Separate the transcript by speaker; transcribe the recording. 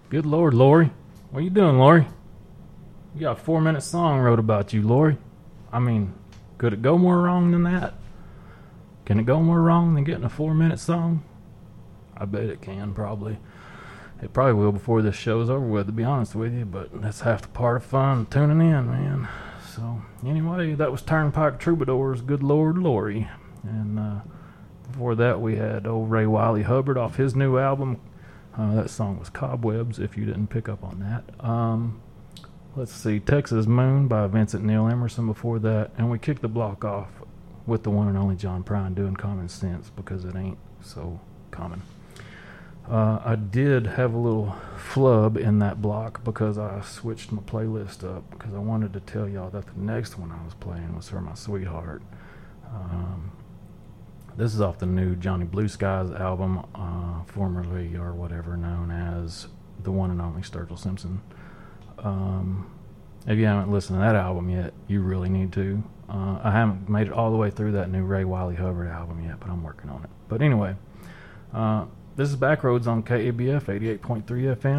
Speaker 1: Good Lord, Lori. What are you doing, Lori? You got a 4-minute song wrote about you, Lori. I mean, could it go more wrong than that? Can it go more wrong than getting a 4-minute song? I bet it can, probably. It probably will before this show's over with, to be honest with you, but that's half the part of fun, tuning in, man. So, anyway, that was Turnpike Troubadours, Good Lord, Lori. And before that, we had old Ray Wiley Hubbard off his new album. That song was Cobwebs, if you didn't pick up on that. Let's see, Texas Moon by Vincent Neil Emerson before that. And we kicked the block off with the one and only John Prine doing Common Sense, because it ain't so common. I did have a little flub in that block because I switched my playlist up, because I wanted to tell y'all that the next one I was playing was For My Sweetheart. This is off the new Johnny Blue Skies album, formerly or whatever known as the one and only Sturgill Simpson. If you haven't listened to that album yet, you really need to. I haven't made it all the way through that new Ray Wiley Hubbard album yet, but I'm working on it. But anyway, this is Backroads on KABF 88.3 FM.